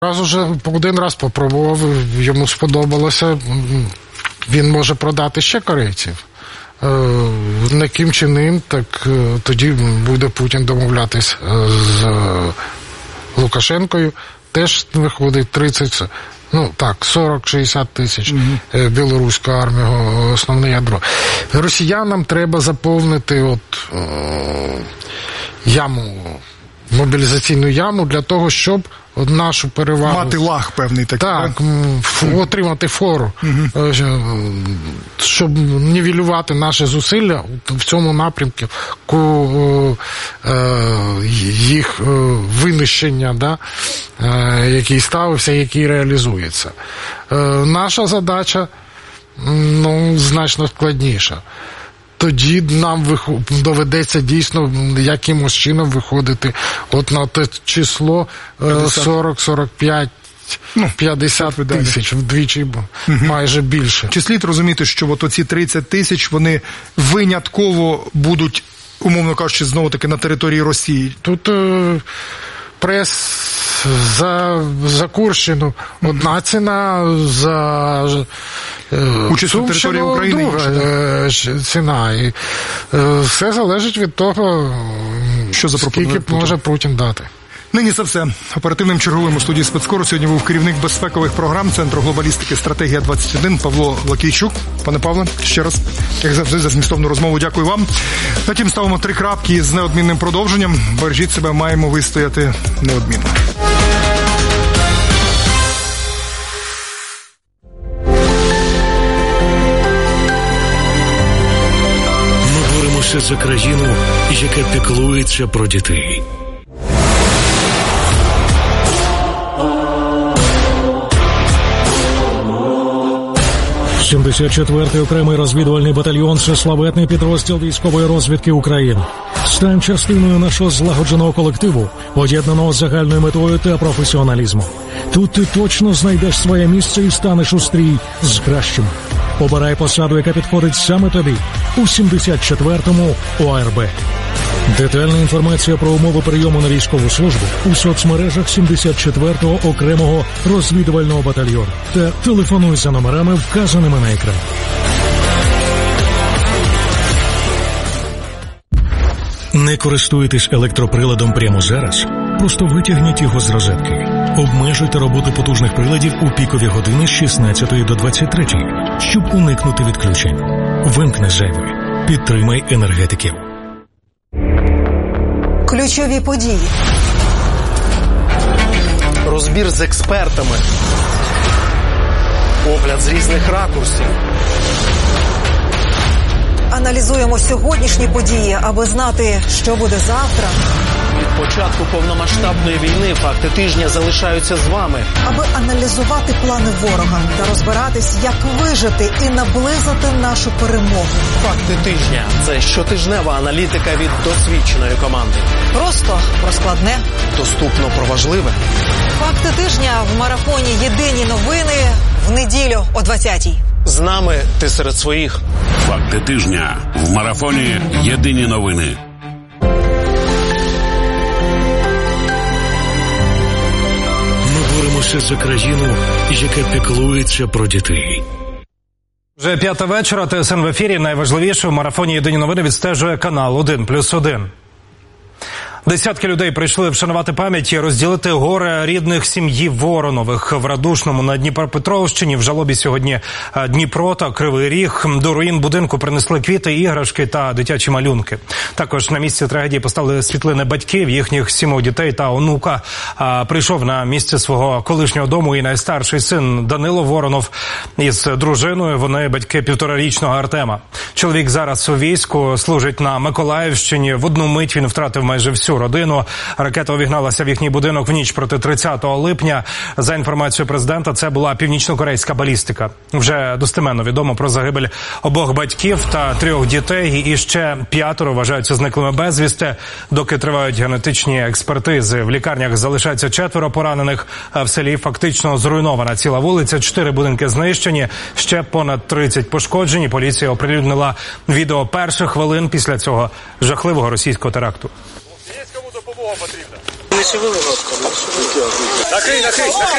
Один раз попробував, йому сподобалося, він може продати ще корейців. Яким чином, так тоді буде Путін домовлятись з Лукашенкою. Теж виходить 40-60 тисяч білоруську армію, основне ядро. Росіянам треба заповнити мобілізаційну яму для того, щоб нашу перевагу... Мати лаг певний такий. Так, отримати фору, щоб нівелювати наші зусилля в цьому напрямку, їх винищення, який ставився, який реалізується. Наша задача, значно складніша. Тоді нам доведеться дійсно якимось чином виходити на те число 40-45, 50 тисяч, вдвічі майже більше. Чи слід розуміти, що оці 30 тисяч, вони винятково будуть, умовно кажучи, знову-таки на території Росії? Тут прес за Курщину одна ціна, за участь на території України друга ціна. І все залежить від того, скільки може Путін дати. Нині це все. Оперативним черговим у студії Спецкору сьогодні був керівник безпекових програм Центру глобалістики «Стратегія-21» Павло Лакійчук. Пане Павле, ще раз, як завжди, за змістовну розмову дякую вам. Потім ставимо 3 крапки з неодмінним продовженням. Бережіть себе, маємо вистояти неодмінно. Ми боремося за країну, яка піклується про дітей. 74-й окремий розвідувальний батальйон – це славетний підрозділ військової розвідки України. Стань частиною нашого злагодженого колективу, поєднаного з загальною метою та професіоналізмом. Тут ти точно знайдеш своє місце і станеш у стрій з кращими. Обирай посаду, яка підходить саме тобі у 74-му ОРБ. Детальна інформація про умови прийому на військову службу у соцмережах 74-го окремого розвідувального батальйону та телефонуй за номерами, вказаними на екрані. Не користуйтесь електроприладом прямо зараз? Просто витягніть його з розетки. Обмежуйте роботу потужних приладів у пікові години з 16 до 23, щоб уникнути відключень. Вимкни зайве. Підтримай енергетиків. Ключові події. Розбір з експертами. Огляд з різних ракурсів. Аналізуємо сьогоднішні події, аби знати, що буде завтра. Від початку повномасштабної війни факти тижня залишаються з вами. Аби аналізувати плани ворога та розбиратись, як вижити і наблизити нашу перемогу. Факти тижня – це щотижнева аналітика від досвідченої команди. Просто про складне. Доступно про важливе. Факти тижня в марафоні «Єдині новини» в неділю о 20-й. З нами ти серед своїх. Факти тижня в марафоні «Єдині новини». Ми боремося за країну, яка піклується про дітей. Вже 5 вечора, ТСН в ефірі. Найважливіше в марафоні «Єдині новини» відстежує канал 1+1. Десятки людей прийшли вшанувати пам'ять і розділити горе рідних сім'ї Воронових. В Радушному на Дніпропетровщині в жалобі сьогодні Дніпро та Кривий Ріг. До руїн будинку принесли квіти, іграшки та дитячі малюнки. Також на місці трагедії поставили світлини батьків, їхніх 7 дітей та онука. Прийшов на місце свого колишнього дому і найстарший син Данило Воронов із дружиною. Вони батьки 1,5-річного Артема. Чоловік зараз у війську, служить на Миколаївщині. В одну мить він втратив майже всю родину. Ракета увігналася в їхній будинок в ніч проти 30 липня. За інформацією президента, це була північно-корейська балістика. Вже достеменно відомо про загибель обох батьків та 3 дітей. І ще 5 вважаються зниклими безвісти. Доки тривають генетичні експертизи. В лікарнях залишається 4 поранених. В селі фактично зруйнована ціла вулиця. 4 будинки знищені. Ще понад 30 пошкоджені. Поліція оприлюднила відео перших хвилин після цього жахливого російського теракту. не шевели ножками, не шевели. Накрий.